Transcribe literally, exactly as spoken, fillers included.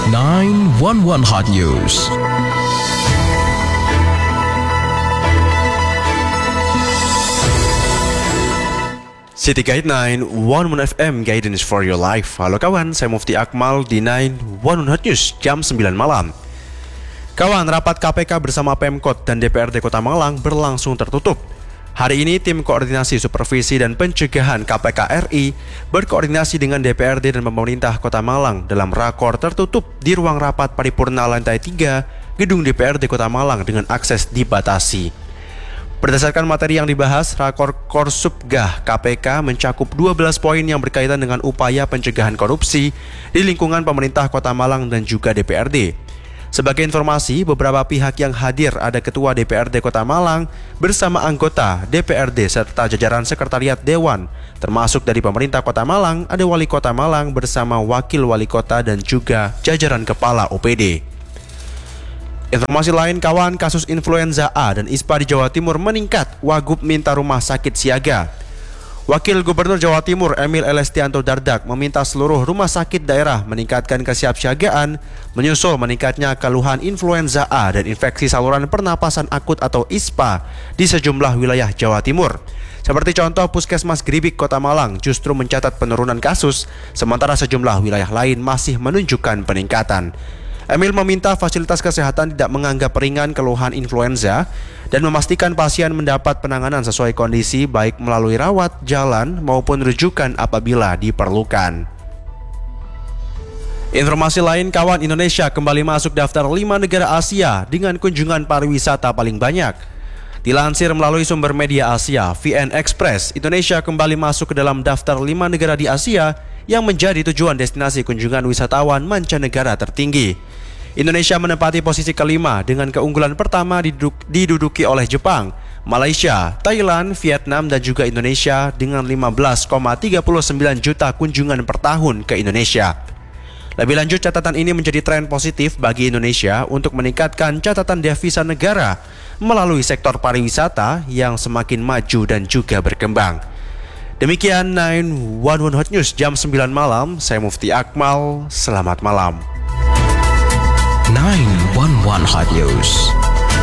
nine one one Hot News. City Guide nine one one F M, Guidance for Your Life. Halo kawan, saya Mufti Akmal di nine one one Hot News jam sembilan malam. Kawan, rapat K P K bersama Pemkot dan D P R D Kota Malang berlangsung tertutup. Hari ini tim koordinasi supervisi dan pencegahan K P K R I berkoordinasi dengan D P R D dan pemerintah Kota Malang dalam rakor tertutup di ruang rapat paripurna lantai tiga gedung D P R D Kota Malang dengan akses dibatasi. Berdasarkan materi yang dibahas, rakor Korsubgah K P K mencakup dua belas poin yang berkaitan dengan upaya pencegahan korupsi di lingkungan pemerintah Kota Malang dan juga D P R D. Sebagai informasi, beberapa pihak yang hadir ada Ketua D P R D Kota Malang bersama anggota D P R D serta jajaran Sekretariat Dewan, termasuk dari pemerintah Kota Malang ada Wali Kota Malang bersama Wakil Wali Kota dan juga jajaran Kepala O P D. Informasi lain kawan, kasus influenza A dan ispa di Jawa Timur meningkat, Wagub minta rumah sakit siaga. Wakil Gubernur Jawa Timur Emil Elestianto Dardak meminta seluruh rumah sakit daerah meningkatkan kesiapsiagaan menyusul meningkatnya keluhan influenza A dan infeksi saluran pernapasan akut atau ispa di sejumlah wilayah Jawa Timur. Seperti contoh Puskesmas Gribik Kota Malang justru mencatat penurunan kasus, sementara sejumlah wilayah lain masih menunjukkan peningkatan. Emil meminta fasilitas kesehatan tidak menganggap ringan keluhan influenza dan memastikan pasien mendapat penanganan sesuai kondisi baik melalui rawat jalan maupun rujukan apabila diperlukan. Informasi lain kawan, Indonesia kembali masuk daftar lima negara Asia dengan kunjungan pariwisata paling banyak. Dilansir melalui sumber media Asia, V N Express, Indonesia kembali masuk ke dalam daftar lima negara di Asia yang menjadi tujuan destinasi kunjungan wisatawan mancanegara tertinggi. Indonesia menempati posisi kelima dengan keunggulan pertama diduduk, diduduki oleh Jepang, Malaysia, Thailand, Vietnam dan juga Indonesia dengan lima belas koma tiga sembilan juta kunjungan per tahun ke Indonesia. Lebih lanjut, catatan ini menjadi tren positif bagi Indonesia untuk meningkatkan catatan devisa negara melalui sektor pariwisata yang semakin maju dan juga berkembang. Demikian nine one one Hot News jam sembilan malam, saya Mufti Akmal, selamat malam. nine one one Hot News.